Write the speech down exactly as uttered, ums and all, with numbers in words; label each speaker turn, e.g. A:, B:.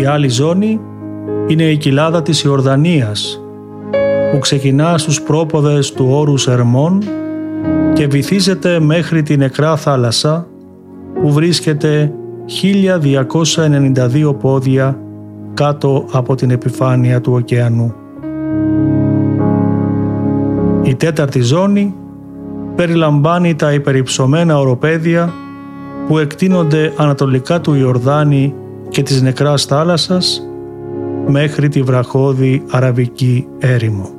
A: Η άλλη ζώνη είναι η κοιλάδα της Ιορδανίας, που ξεκινά στους πρόποδες του όρους Ερμών και βυθίζεται μέχρι την Νεκρά Θάλασσα, που βρίσκεται χίλια διακόσια ενενήντα δύο πόδια κάτω από την επιφάνεια του ωκεανού. Η τέταρτη ζώνη περιλαμβάνει τα υπερυψωμένα οροπέδια που εκτείνονται ανατολικά του Ιορδάνη και της Νεκράς Θάλασσας μέχρι τη βραχώδη Αραβική έρημο.